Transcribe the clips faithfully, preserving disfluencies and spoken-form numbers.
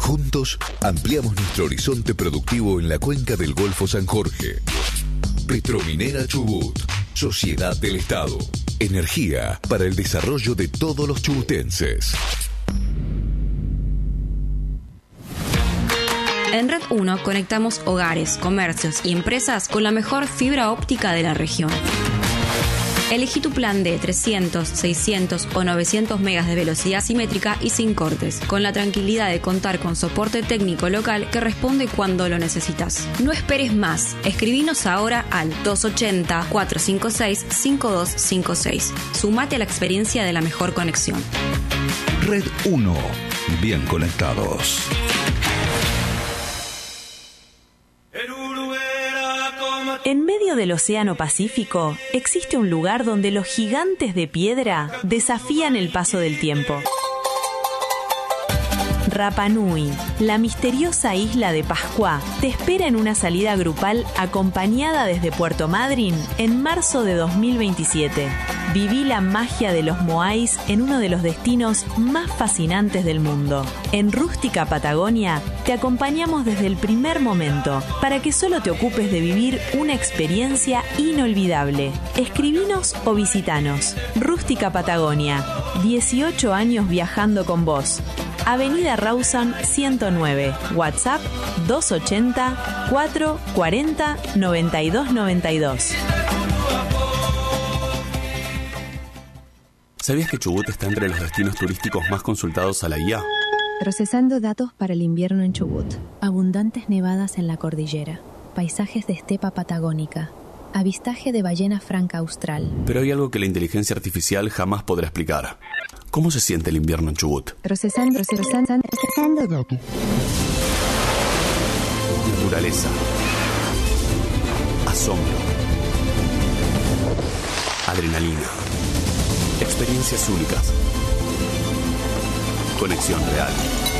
Juntos ampliamos nuestro horizonte productivo en la cuenca del Golfo San Jorge. Petrominera Chubut, Sociedad del Estado. Energía para el desarrollo de todos los chubutenses. En Red uno conectamos hogares, comercios y empresas con la mejor fibra óptica de la región. Elegí tu plan de trescientos, seiscientos o novecientos megas de velocidad simétrica y sin cortes, con la tranquilidad de contar con soporte técnico local que responde cuando lo necesitas. No esperes más. Escribinos ahora al dos ochenta, cuatrocientos cincuenta y seis, cincuenta y dos cincuenta y seis. Sumate a la experiencia de la mejor conexión. Red uno. Bien conectados. En medio del Océano Pacífico existe un lugar donde los gigantes de piedra desafían el paso del tiempo. Rapa Nui, la misteriosa isla de Pascua, te espera en una salida grupal acompañada desde Puerto Madryn en marzo de dos mil veintisiete. Viví la magia de los moais en uno de los destinos más fascinantes del mundo. En Rústica Patagonia te acompañamos desde el primer momento para que solo te ocupes de vivir una experiencia inolvidable. Escribinos o visitanos. Rústica Patagonia, dieciocho años viajando con vos. Avenida Rawson ciento nueve, WhatsApp dos ochenta, cuatrocientos cuarenta, noventa y dos noventa y dos. ¿Sabías que Chubut está entre los destinos turísticos más consultados a la I A? Procesando datos para el invierno en Chubut. Abundantes nevadas en la cordillera. Paisajes de estepa patagónica. Avistaje de ballena franca austral. Pero hay algo que la inteligencia artificial jamás podrá explicar. ¿Cómo se siente el invierno en Chubut? Procesando, procesando, procesando datos. Naturaleza. Asombro. Adrenalina. Experiencias únicas. Conexión real.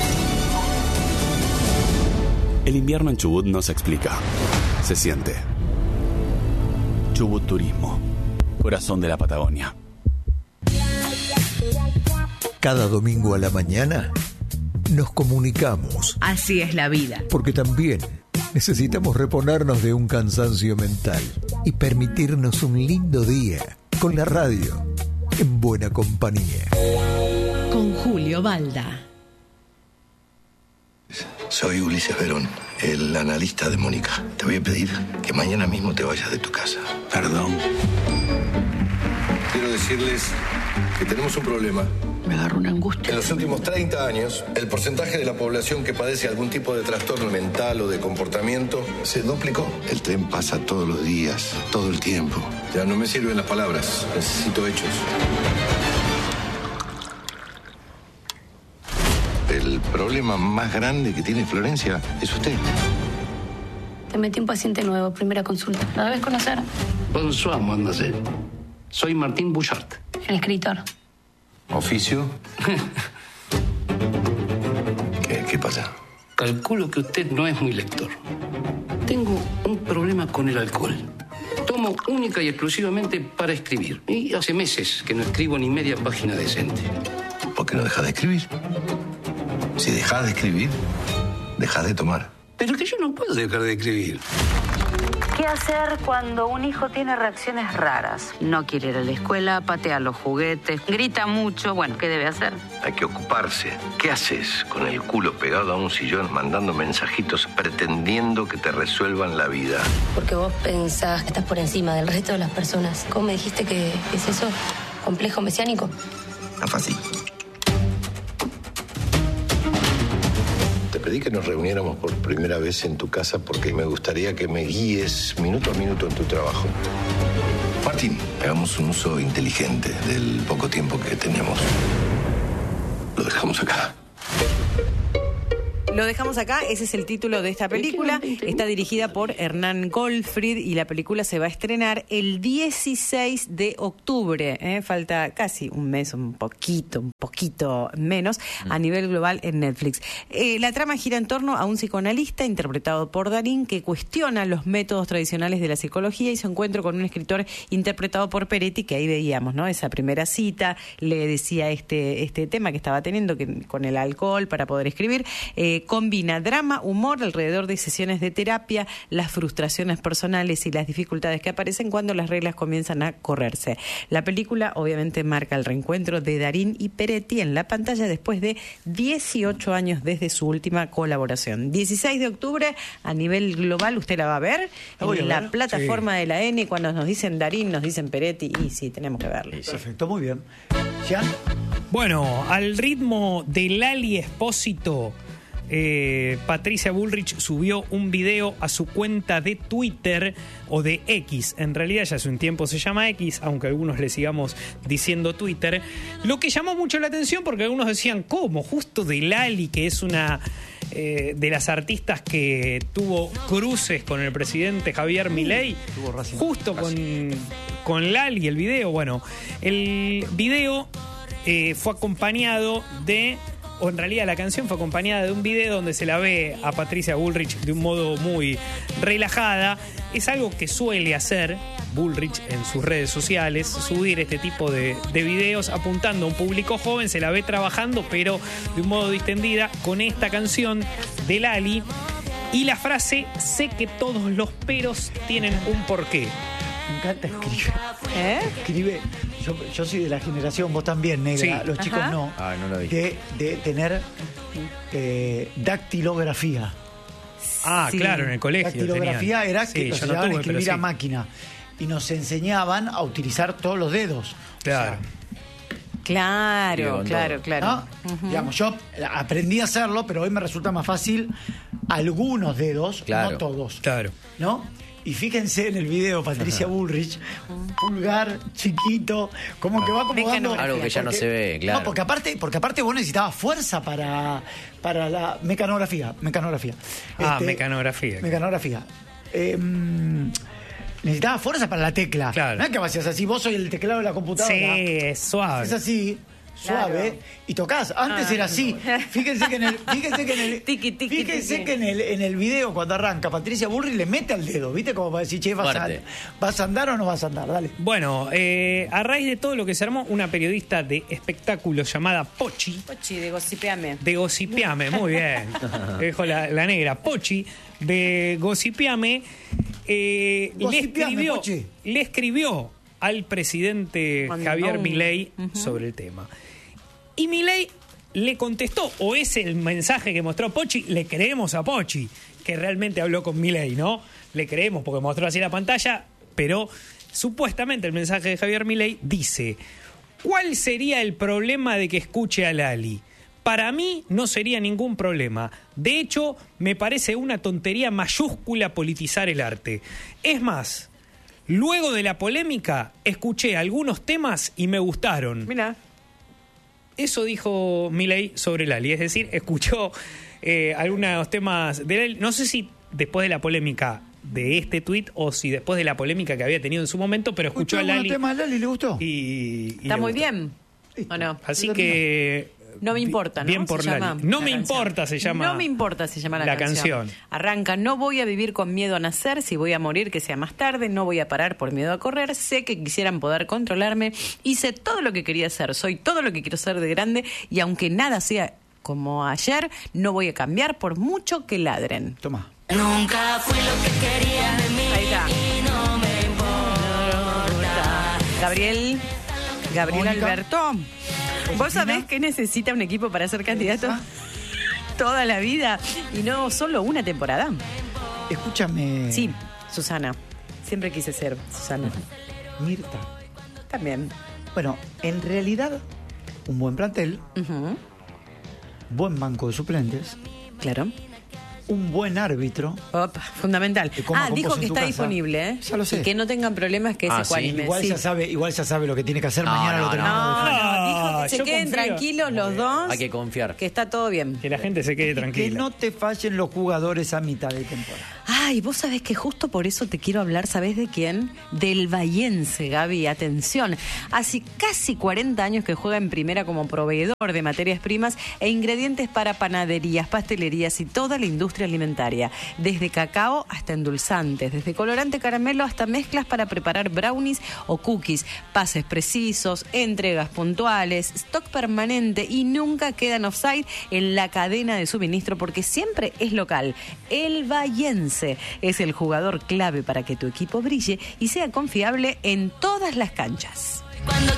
El invierno en Chubut no se explica. Se siente. Chubut Turismo. Corazón de la Patagonia. Cada domingo a la mañana nos comunicamos. Así es la vida. Porque también necesitamos reponernos de un cansancio mental y permitirnos un lindo día con la radio en buena compañía. Con Julio Balda. Soy Ulises Verón, el analista de Mónica. Te voy a pedir que mañana mismo te vayas de tu casa. Perdón. Quiero decirles que tenemos un problema. Me agarró una angustia. En los últimos treinta años, el porcentaje de la población que padece algún tipo de trastorno mental o de comportamiento se duplicó. El tren pasa todos los días, todo el tiempo. Ya no me sirven las palabras, necesito hechos. El problema más grande que tiene Florencia es usted. Te metí un paciente nuevo, primera consulta. ¿Lo debes conocer? Bonsoir, mademoiselle. Soy Martín Bouchard. El escritor. ¿Oficio? ¿Qué, ¿Qué pasa? Calculo que usted no es muy lector. Tengo un problema con el alcohol. Tomo única y exclusivamente para escribir. Y hace meses que no escribo ni media página decente. ¿Por qué no dejas de escribir? Si dejas de escribir, dejas de tomar. Pero que yo no puedo dejar de escribir. ¿Qué hacer cuando un hijo tiene reacciones raras? No quiere ir a la escuela, patea los juguetes, grita mucho. Bueno, ¿qué debe hacer? Hay que ocuparse. ¿Qué haces con el culo pegado a un sillón mandando mensajitos pretendiendo que te resuelvan la vida? Porque vos pensás que estás por encima del resto de las personas. ¿Cómo me dijiste que es eso? ¿Complejo mesiánico? No fácil. Te pedí que nos reuniéramos por primera vez en tu casa porque me gustaría que me guíes minuto a minuto en tu trabajo. Martín, hagamos un uso inteligente del poco tiempo que tenemos. Lo dejamos acá. Lo dejamos acá, ese es el título de esta película. Está dirigida por Hernán Goldfried y la película se va a estrenar el dieciséis de octubre. ¿eh? Falta casi un mes, un poquito, un poquito menos, a nivel global en Netflix. Eh, la trama gira en torno a un psicoanalista interpretado por Darín que cuestiona los métodos tradicionales de la psicología y su encuentro con un escritor interpretado por Peretti, que ahí veíamos, ¿no? Esa primera cita, le decía este, este tema que estaba teniendo que, con el alcohol para poder escribir. Eh, Eh, combina drama, humor alrededor de sesiones de terapia, las frustraciones personales y las dificultades que aparecen cuando las reglas comienzan a correrse. La película obviamente marca el reencuentro de Darín y Peretti en la pantalla después de dieciocho años desde su última colaboración. dieciséis de octubre, a nivel global, usted la va a ver La voy en a la ver. plataforma Sí. de la N. Cuando nos dicen Darín, nos dicen Peretti, y sí, tenemos que verlo. Perfecto, muy bien. ¿Jean? Bueno, al ritmo de Lali Espósito, eh, Patricia Bullrich subió un video a su cuenta de Twitter, o de X, en realidad ya hace un tiempo se llama X, aunque algunos le sigamos diciendo Twitter, lo que llamó mucho la atención porque algunos decían, ¿cómo? Justo de Lali, que es una eh, de las artistas que tuvo cruces con el presidente Javier Milei, justo con, con Lali el video. Bueno, el video eh, fue acompañado de, o en realidad la canción fue acompañada de un video donde se la ve a Patricia Bullrich de un modo muy relajada. Es algo que suele hacer Bullrich en sus redes sociales, subir este tipo de, de videos apuntando a un público joven. Se la ve trabajando, pero de un modo distendida, con esta canción de Lali y la frase: sé que todos los peros tienen un porqué. Me encanta escribir. ¿Eh? Escribe. Yo, yo soy de la generación, vos también, negra. Sí. Los chicos Ajá. no. Ah, no lo vi. De, de tener eh, dactilografía. Ah, Sí. claro, en el colegio. Dactilografía tenían. era Sí, que nos yo no enseñaban tuve, a escribir pero a sí. máquina. Y nos enseñaban a utilizar todos los dedos. Claro. Claro, Digo, claro, todo. claro. ¿No? Ujú. Digamos, yo aprendí a hacerlo, pero hoy me resulta más fácil algunos dedos, Claro. no todos. Claro. ¿No? Y fíjense en el video, Patricia Bullrich, pulgar chiquito, como que va acomodando. Mecanografía. Algo que ya no porque- se ve, claro. No, porque aparte, porque aparte vos necesitabas fuerza para, para la mecanografía. Mecanografía. Ah, Este, mecanografía. Mecanografía. Eh, mm, necesitabas fuerza para la tecla. Claro. No es que hacías así, vos soy el teclado de la computadora. Sí, es suave. Es así, suave, Claro. y tocás. Antes Ah. era así. Fíjense que en el, fíjense que en el, Tiqui, tiqui, fíjense tiqui. que en el, en el video cuando arranca Patricia Bullrich le mete al dedo, ¿viste? Como para decir, che, ¿vas a, Fuerte. ¿vas a andar o no vas a andar? Dale. Bueno, eh, a raíz de todo lo que se armó, una periodista de espectáculos llamada Pochi, Pochi, de Gossipeame. de Gossipeame, muy bien, dejo la, la negra, Pochi, de Gossipeame, eh, le, Gossipeame, escribió, Pochi. le escribió al presidente Cuando Javier no. Milei Ujú. sobre el tema. Y Milei le contestó, o es el mensaje que mostró Pochi, le creemos a Pochi, que realmente habló con Milei, ¿no? Le creemos porque mostró así la pantalla, pero supuestamente el mensaje de Javier Milei dice: ¿cuál sería el problema de que escuche a Lali? Para mí no sería ningún problema. De hecho, me parece una tontería mayúscula politizar el arte. Es más, luego de la polémica, escuché algunos temas y me gustaron. Mira. Eso dijo Milei sobre Lali, es decir, escuchó eh, algunos temas de Lali. No sé si después de la polémica de este tuit o si después de la polémica que había tenido en su momento, pero escuchó a Lali. ¿El tema de Lali le gustó? Y, y Está le muy gustó. bien. ¿O no? Así que... No me importa, ¿no? Bien Se por llama Lali. No la me canción. importa se llama. No me importa se llama la, la canción. canción. Arranca: no voy a vivir con miedo a nacer, si voy a morir que sea más tarde, no voy a parar por miedo a correr, sé que quisieran poder controlarme, hice todo lo que quería ser, soy todo lo que quiero ser de grande y aunque nada sea como ayer, no voy a cambiar por mucho que ladren. Toma. Nunca fui lo que querían de mí. Ahí está. Y no me importa. Gabriel, Gabriel Mónica. Alberto, ¿vos sabés que necesita un equipo para ser candidato toda la vida y no solo una temporada? Escúchame. Sí, Susana. Siempre quise ser Susana. Mirta. También. Bueno, en realidad, un buen plantel, Ujú. buen banco de suplentes, Claro. un buen árbitro. Opa, fundamental. Que coma Ah, con dijo vos en que tu está casa. disponible, ¿eh? Ya lo sé. Y que no tengan problemas que Ah, se ecuánime. Igual, sí. ya sabe, igual ya sabe lo que tiene que hacer No, mañana. no, lo terminamos No, de definir. no, dijo que se yo queden confío. tranquilos los dos. Hay que confiar. Que está todo bien. Que la gente se quede Que tranquila. no te fallen los jugadores a mitad de temporada. Ay, Ay, vos sabés que justo por eso te quiero hablar, ¿sabés de quién? Del Bahiense, Gaby, atención. Hace casi cuarenta años que juega en primera como proveedor de materias primas e ingredientes para panaderías, pastelerías y toda la industria alimentaria. Desde cacao hasta endulzantes, desde colorante caramelo hasta mezclas para preparar brownies o cookies, pases precisos, entregas puntuales, stock permanente y nunca quedan offside en la cadena de suministro porque siempre es local. El Bahiense es el jugador clave para que tu equipo brille y sea confiable en todas las canchas. Cuando